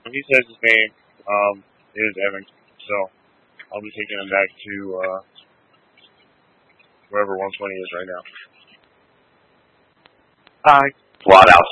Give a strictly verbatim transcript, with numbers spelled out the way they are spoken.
He says his name um, is Evan, so I'll be taking him back to uh, wherever one twenty is right now. Hi. Flat out